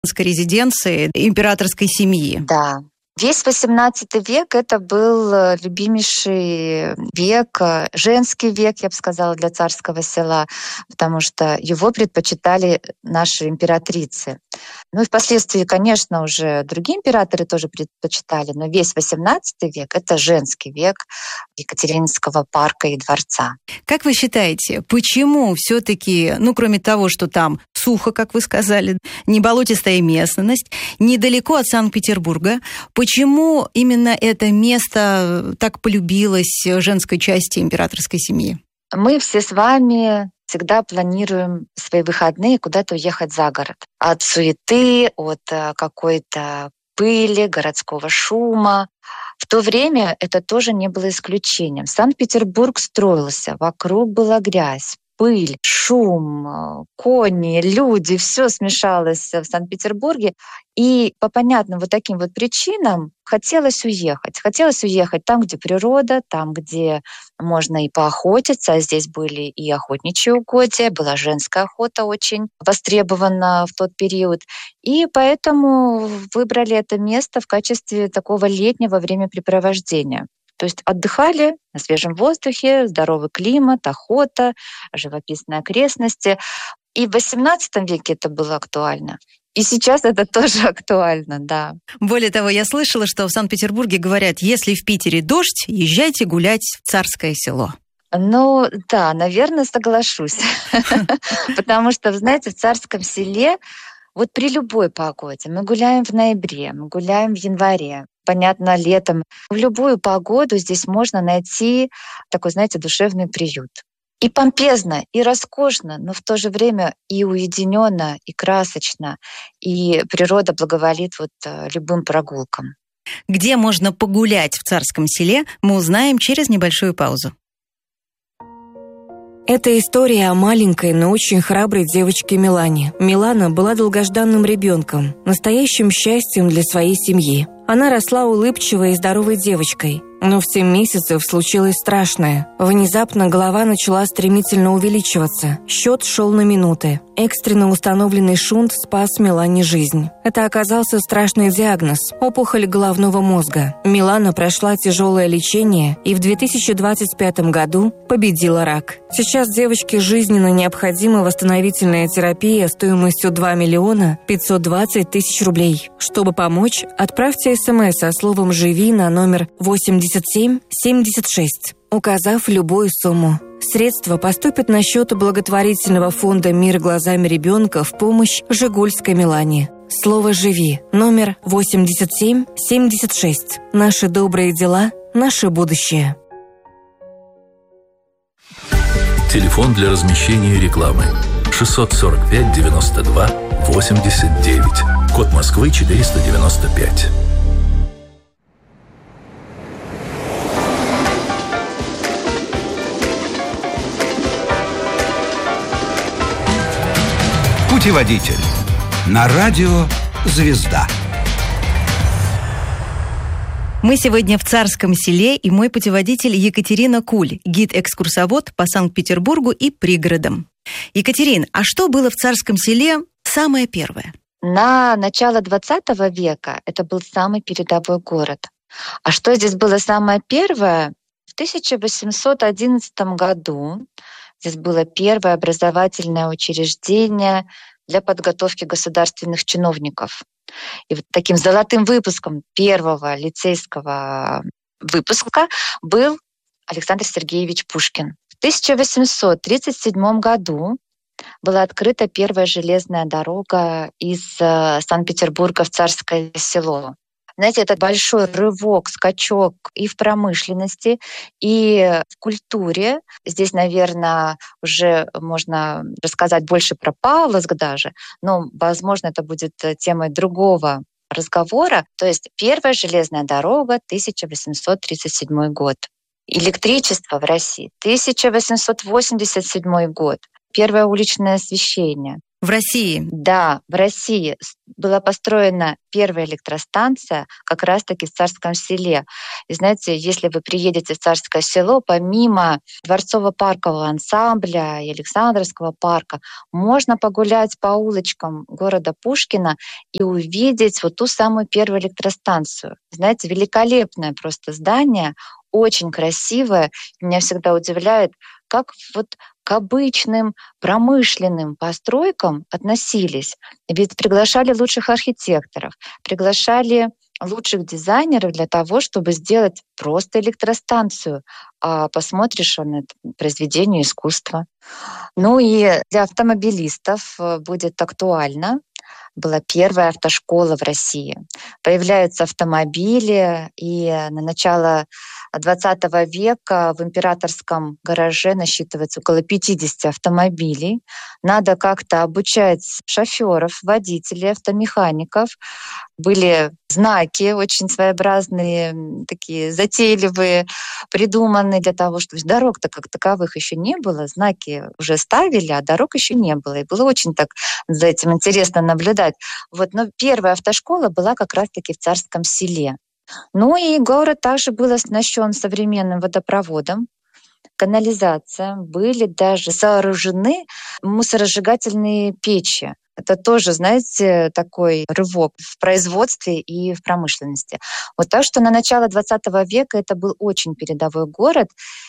резиденции императорской семьи. Да. Весь XVIII век это был любимейший век, женский век, я бы сказала, для царского села, потому что его предпочитали наши императрицы. Ну и впоследствии, конечно, уже другие императоры тоже предпочитали, но весь XVIII век — это женский век Екатерининского парка и дворца. Как вы считаете, почему все-таки, кроме того, что там сухо, как вы сказали, не болотистая местность, недалеко от Санкт-Петербурга, почему именно это место так полюбилось женской части императорской семьи? Мы все с вами всегда планируем свои выходные куда-то уехать за город. От суеты, от какой-то пыли, городского шума. В то время это тоже не было исключением. Санкт-Петербург строился, вокруг была грязь, пыль, шум, кони, люди, все смешалось в Санкт-Петербурге. И по понятным вот таким вот причинам хотелось уехать. Хотелось уехать там, где природа, там, где можно и поохотиться. А здесь были и охотничьи угодья, была женская охота очень востребована в тот период. И поэтому выбрали это место в качестве такого летнего времяпрепровождения. То есть отдыхали на свежем воздухе, здоровый климат, охота, живописные окрестности. И в XVIII веке это было актуально. И сейчас это тоже актуально, да. Более того, я слышала, что в Санкт-Петербурге говорят, если в Питере дождь, езжайте гулять в Царское Село. Ну да, наверное, соглашусь. Потому что, вы знаете, в Царском Селе вот при любой погоде, мы гуляем в ноябре, мы гуляем в январе, понятно, летом, в любую погоду здесь можно найти такой, знаете, душевный приют. И помпезно, и роскошно, но в то же время и уединенно, и красочно, и природа благоволит любым прогулкам. Где можно погулять в Царском Селе, мы узнаем через небольшую паузу. Это история о маленькой, но очень храброй девочке Милане. Милана была долгожданным ребенком, настоящим счастьем для своей семьи. Она росла улыбчивой и здоровой девочкой. Но в 7 месяцев случилось страшное. Внезапно голова начала стремительно увеличиваться. Счет шел на минуты. Экстренно установленный шунт спас Милане жизнь. Это оказался страшный диагноз – опухоль головного мозга. Милана прошла тяжелое лечение и в 2025 году победила рак. Сейчас девочке жизненно необходима восстановительная терапия стоимостью 2 миллиона 520 тысяч рублей. Чтобы помочь, отправьте СМС со словом «Живи» на номер 8776, указав любую сумму. Средства поступят на счет благотворительного фонда «Мир глазами ребенка» в помощь Жигульской Милане. Слово «Живи» номер 8776. Наши добрые дела, наше будущее. Телефон для размещения рекламы 645 92 89. Код Москвы 495. Путеводитель на радио «Звезда». Мы сегодня в Царском Селе, и мой путеводитель Екатерина Куль, гид-экскурсовод по Санкт-Петербургу и пригородам. Екатерин, а что было в Царском Селе самое первое? На начало XX века это был самый передовой город. А что здесь было самое первое? В 1811 году здесь было первое образовательное учреждение для подготовки государственных чиновников. И вот таким золотым выпуском первого лицейского выпуска был Александр Сергеевич Пушкин. В 1837 году была открыта первая железная дорога из Санкт-Петербурга в Царское Село. Знаете, это большой рывок, скачок и в промышленности, и в культуре. Здесь, наверное, уже можно рассказать больше про Павловск даже, но, возможно, это будет темой другого разговора. То есть первая железная дорога, 1837 год. Электричество в России, 1887 год. Первое уличное освещение. В России? Да, в России была построена первая электростанция как раз-таки в Царском Селе. И знаете, если вы приедете в Царское Село, помимо Дворцово-паркового ансамбля и Александровского парка, можно погулять по улочкам города Пушкина и увидеть вот ту самую первую электростанцию. Знаете, великолепное просто здание, очень красивое. Меня всегда удивляет, как вот к обычным промышленным постройкам относились. Ведь приглашали лучших архитекторов, приглашали лучших дизайнеров для того, чтобы сделать просто электростанцию. А посмотришь на это произведение искусства. Ну и для автомобилистов будет актуально. Была первая автошкола в России. Появляются автомобили, и на начало XX века в императорском гараже насчитывается около 50 автомобилей. Надо как-то обучать шоферов, водителей, автомехаников. Были знаки очень своеобразные, такие затейливые, придуманные для того, чтобы дорог-то как таковых еще не было. Знаки уже ставили, а дорог еще не было. И было очень так за этим интересно наблюдать. Вот, но первая автошкола была как раз-таки в Царском Селе. Ну и город также был оснащен современным водопроводом, канализация. Были даже сооружены мусоросжигательные печи. Это тоже, знаете, такой рывок в производстве и в промышленности. Вот так что на начало XX века это был очень передовой город.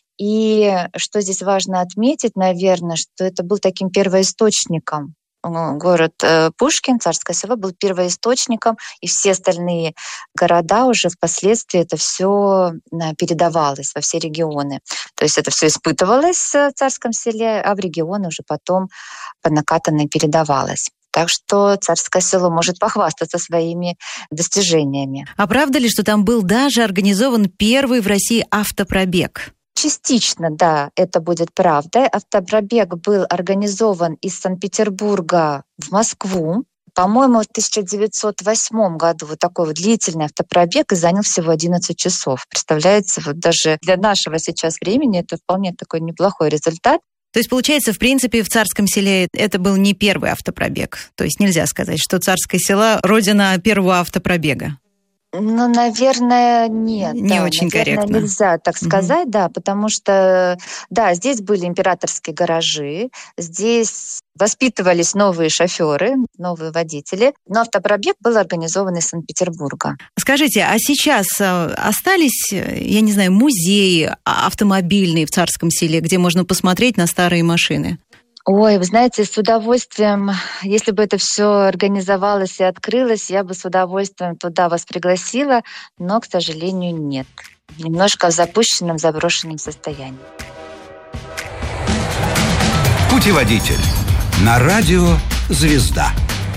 И что здесь важно отметить, наверное, что это был таким первоисточником. Город Пушкин, Царское Село, был первоисточником, и все остальные города уже впоследствии это все передавалось во все регионы. То есть это все испытывалось в Царском Селе, а в регионы уже потом по накатанной передавалось. Так что Царское Село может похвастаться своими достижениями. А правда ли, что там был даже организован первый в России автопробег? Частично, да, это будет правда. Автопробег был организован из Санкт-Петербурга в Москву. По-моему, в 1908 году вот такой вот длительный автопробег и занял всего 11 часов. Представляете, вот даже для нашего сейчас времени это вполне такой неплохой результат. То есть, получается, в принципе, в Царском Селе это был не первый автопробег. То есть нельзя сказать, что Царское Село — родина первого автопробега. Ну, наверное, нет. Не очень корректно. Нельзя так сказать, да, потому что, да, здесь были императорские гаражи, здесь воспитывались новые шоферы, новые водители, но автопробег был организован из Санкт-Петербурга. Скажите, а сейчас остались, я не знаю, музеи автомобильные в Царском Селе, где можно посмотреть на старые машины? Ой, вы знаете, с удовольствием, если бы это все организовалось и открылось, я бы с удовольствием туда вас пригласила, но, к сожалению, нет. Немножко в запущенном, заброшенном состоянии. Путеводитель на радио «Звезда».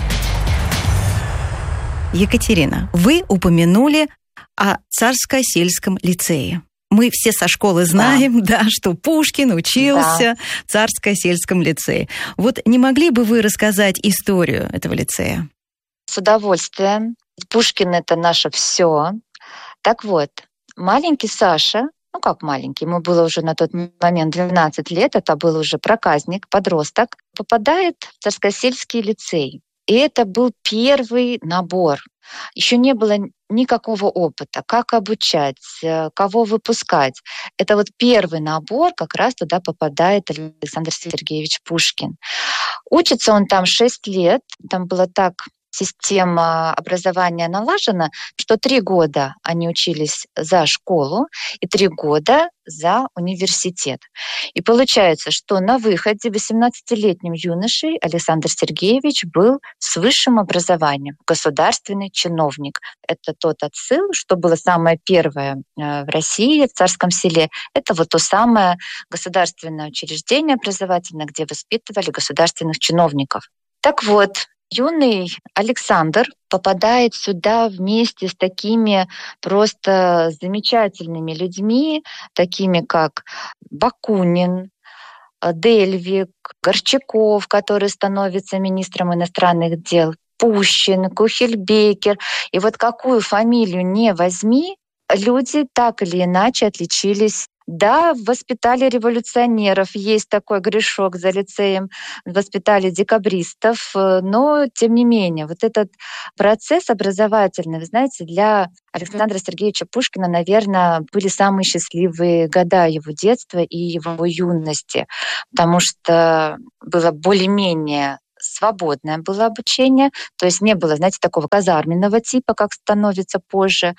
Екатерина, вы упомянули о Царско-сельском лицее. Мы все со школы знаем, да, что Пушкин учился в Царско-сельском лицее. Вот не могли бы вы рассказать историю этого лицея? С удовольствием. Пушкин — это наше все. Так вот, маленький Саша, ну как маленький, ему было уже на тот момент 12 лет, это был уже проказник, подросток, попадает в Царско-сельский лицей. И это был первый набор. Еще не было никакого опыта, как обучать, кого выпускать. Это вот первый набор, как раз туда попадает Александр Сергеевич Пушкин. Учится он там 6 лет, там было так система образования налажена, что 3 года они учились за школу и 3 года за университет. И получается, что на выходе 18-летним юношей Александр Сергеевич был с высшим образованием, государственный чиновник. Это тот отсыл, что было самое первое в России, в Царском Селе. Это вот то самое государственное учреждение образовательное, где воспитывали государственных чиновников. Так вот, юный Александр попадает сюда вместе с такими просто замечательными людьми, такими как Бакунин, Дельвик, Горчаков, который становится министром иностранных дел, Пущин, Кухельбекер. И вот какую фамилию не возьми, люди так или иначе отличились Да, воспитали революционеров, есть такой грешок за лицеем, воспитали декабристов, но тем не менее, вот этот процесс образовательный, вы знаете, для Александра Сергеевича Пушкина, наверное, были самые счастливые года его детства и его юности, потому что было более-менее свободное было обучение, то есть не было, знаете, такого казарменного типа, как становится позже.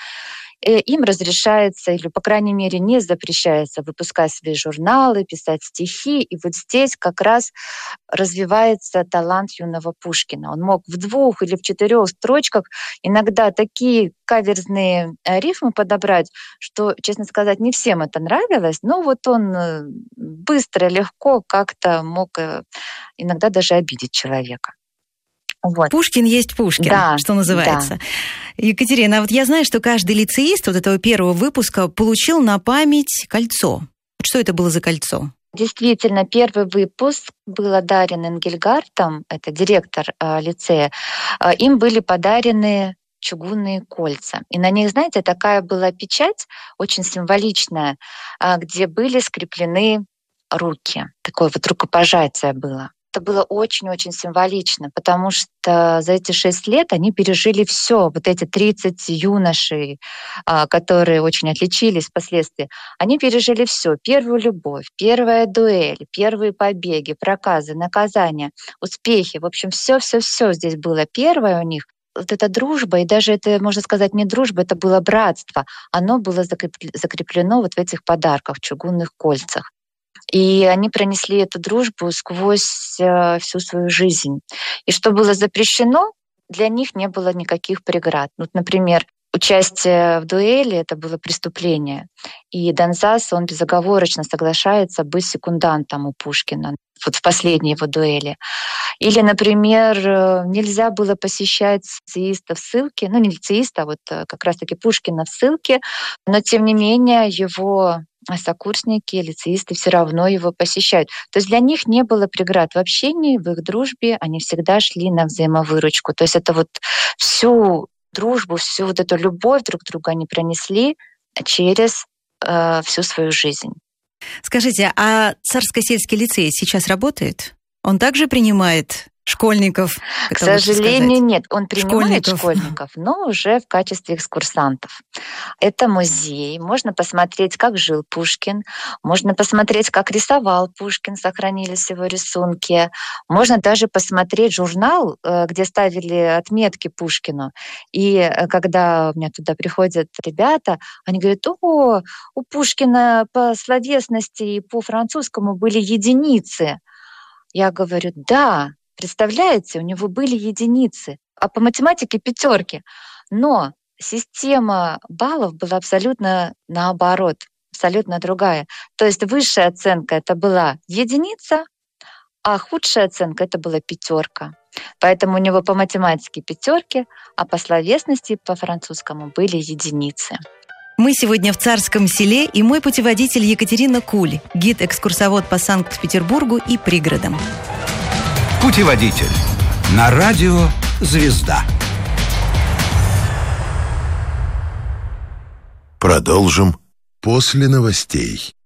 Им разрешается, или, по крайней мере, не запрещается выпускать свои журналы, писать стихи. И вот здесь как раз развивается талант юного Пушкина. Он мог в 2 или в 4 строчках иногда такие каверзные рифмы подобрать, что, честно сказать, не всем это нравилось, но вот он быстро, легко как-то мог иногда даже обидеть человека. Вот. Пушкин есть Пушкин, да, что называется. Да. Екатерина, а вот я знаю, что каждый лицеист вот этого первого выпуска получил на память кольцо. Что это было за кольцо? Действительно, первый выпуск был одарен Энгельгартом, это директор лицея. Им были подарены чугунные кольца. И на них, знаете, такая была печать, очень символичная, где были скреплены руки. Такое вот рукопожатие было. Это было очень-очень символично, потому что за эти 6 лет они пережили все. Вот эти 30 юношей, которые очень отличились впоследствии, они пережили все. Первую любовь, первая дуэль, первые побеги, проказы, наказания, успехи. В общем, все здесь было первое у них. Вот эта дружба, и даже это, можно сказать, не дружба, это было братство. Оно было закреплено вот в этих подарках, в чугунных кольцах. И они пронесли эту дружбу сквозь всю свою жизнь. И что было запрещено, для них не было никаких преград. Вот, например, участие в дуэли — это было преступление. И Донзас, он безоговорочно соглашается быть секундантом у Пушкина вот в последней его дуэли. Или, например, нельзя было посещать лицеиста в ссылке, ну не лицеиста, а вот как раз-таки Пушкина в ссылке, но тем не менее его сокурсники, лицеисты все равно его посещают. То есть для них не было преград в общении, в их дружбе, они всегда шли на взаимовыручку. То есть это вот всю дружбу, всю вот эту любовь друг к другу они пронесли через всю свою жизнь. Скажите, а Царско-сельский лицей сейчас работает? Он также принимает школьников? К сожалению, нет. Он принимает школьников, но уже в качестве экскурсантов. Это музей. Можно посмотреть, как жил Пушкин. Можно посмотреть, как рисовал Пушкин. Сохранились его рисунки. Можно даже посмотреть журнал, где ставили отметки Пушкину. И когда у меня туда приходят ребята, они говорят: о, у Пушкина по словесности и по французскому были единицы. Я говорю: да, представляете, у него были единицы, а по математике 5. Но система баллов была абсолютно наоборот, абсолютно другая. То есть высшая оценка — это была единица, а худшая оценка — это была 5. Поэтому у него по математике 5, а по словесности, по французскому были единицы. Мы сегодня в Царском селе, и мой путеводитель Екатерина Куль, гид-экскурсовод по Санкт-Петербургу и пригородам. Путеводитель на радио «Звезда». Продолжим после новостей.